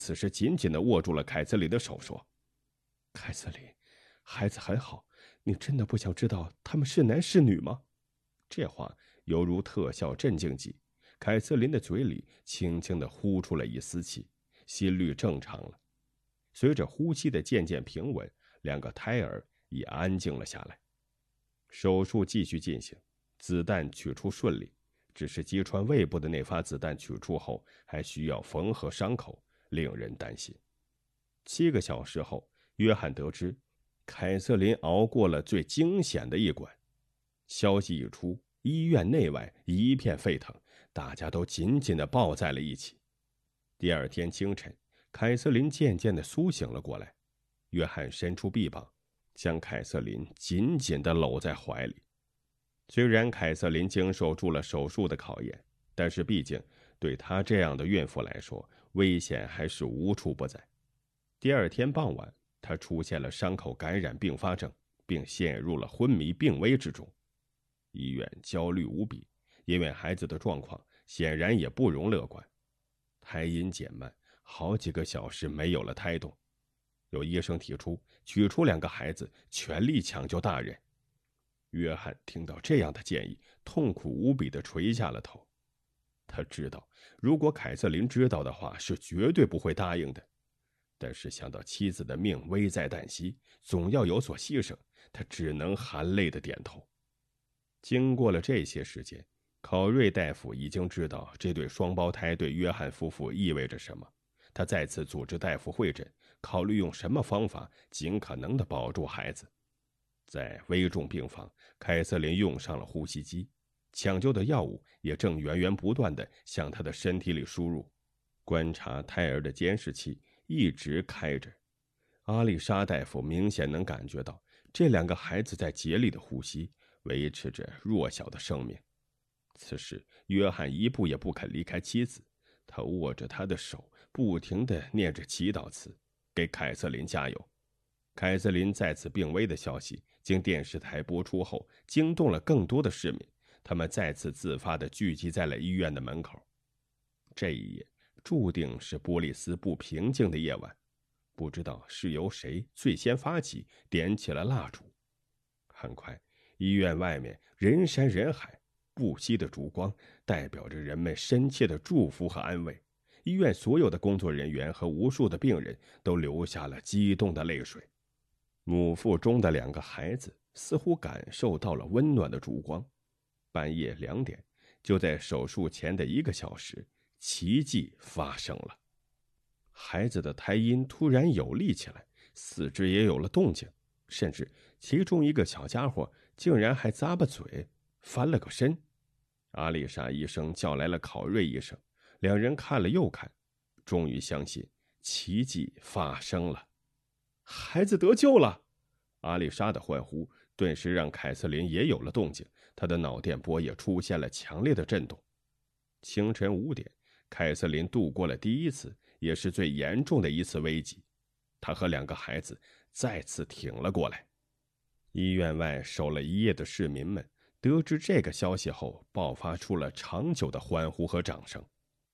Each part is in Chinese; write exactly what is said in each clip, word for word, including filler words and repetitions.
此时紧紧地握住了凯瑟琳的手，说：“凯瑟琳，孩子很好，你真的不想知道他们是男是女吗？”这话犹如特效镇静剂，凯瑟琳的嘴里轻轻地呼出了一丝气，心率正常了。随着呼吸的渐渐平稳，两个胎儿也安静了下来。手术继续进行，子弹取出顺利，只是击穿胃部的那发子弹取出后还需要缝合伤口，令人担心。七个小时后，约翰得知凯瑟琳熬过了最惊险的一关。消息一出，医院内外一片沸腾，大家都紧紧地抱在了一起。第二天清晨，凯瑟琳渐渐地苏醒了过来，约翰伸出臂膀，将凯瑟琳紧紧地搂在怀里。虽然凯瑟琳经受住了手术的考验，但是毕竟对她这样的孕妇来说，危险还是无处不在。第二天傍晚，她出现了伤口感染并发症，并陷入了昏迷病危之中。医院焦虑无比，因为孩子的状况显然也不容乐观。胎音减慢，好几个小时没有了胎动。有医生提出取出两个孩子，全力抢救大人。约翰听到这样的建议，痛苦无比地垂下了头。他知道，如果凯瑟琳知道的话，是绝对不会答应的。但是想到妻子的命危在旦夕，总要有所牺牲，他只能含泪地点头。经过了这些时间，考瑞大夫已经知道这对双胞胎对约翰夫妇意味着什么。他再次组织大夫会诊，考虑用什么方法尽可能地保住孩子。在危重病房，凯瑟琳用上了呼吸机，抢救的药物也正源源不断地向她的身体里输入。观察胎儿的监视器一直开着，阿丽莎大夫明显能感觉到这两个孩子在竭力的呼吸，维持着弱小的生命。此时，约翰一步也不肯离开妻子，他握着她的手，不停地念着祈祷词，给凯瑟琳加油。凯瑟琳再次病危的消息经电视台播出后，惊动了更多的市民，他们再次自发地聚集在了医院的门口。这一夜注定是波利斯不平静的夜晚，不知道是由谁最先发起，点起了蜡烛。很快，医院外面人山人海，不息的烛光代表着人们深切的祝福和安慰。医院所有的工作人员和无数的病人都流下了激动的泪水。母腹中的两个孩子似乎感受到了温暖的烛光。半夜两点，就在手术前的一个小时，奇迹发生了。孩子的胎音突然有力起来，四肢也有了动静，甚至其中一个小家伙竟然还咂巴嘴，翻了个身。阿丽莎医生叫来了考瑞医生，两人看了又看，终于相信奇迹发生了。孩子得救了！阿丽莎的欢呼顿时让凯瑟琳也有了动静，她的脑电波也出现了强烈的震动。清晨五点，凯瑟琳度过了第一次也是最严重的一次危机，她和两个孩子再次挺了过来。医院外守了一夜的市民们得知这个消息后，爆发出了长久的欢呼和掌声。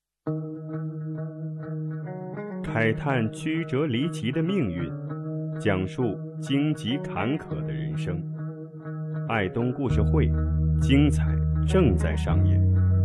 慨叹曲折离奇的命运，讲述荆棘坎坷的人生。爱东故事会，精彩正在上演。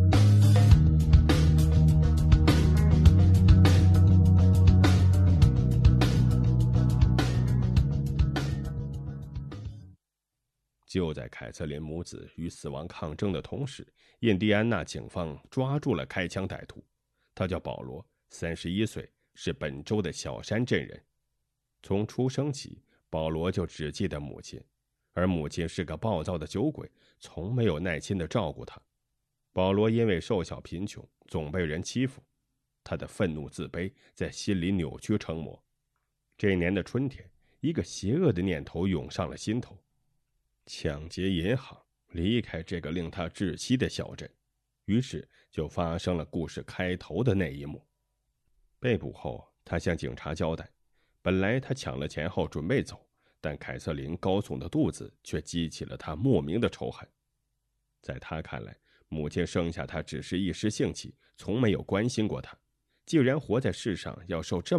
就在凯瑟琳母子与死亡抗争的同时，印第安纳警方抓住了开枪歹徒。他叫保罗，三十一岁，是本州的小山镇人。从出生起，保罗就只记得母亲，而母亲是个暴躁的酒鬼，从没有耐心地照顾他。保罗因为瘦小贫穷，总被人欺负，他的愤怒自卑在心里扭曲成魔。这年的春天，一个邪恶的念头涌上了心头：抢劫银行，离开这个令他窒息的小镇。于是就发生了故事开头的那一幕。被捕后，他向警察交代，本来他抢了钱后准备走，但凯瑟琳高耸的肚子却激起了他莫名的仇恨。在他看来，母亲生下他只是一时兴起，从没有关心过他。既然活在世上要受这么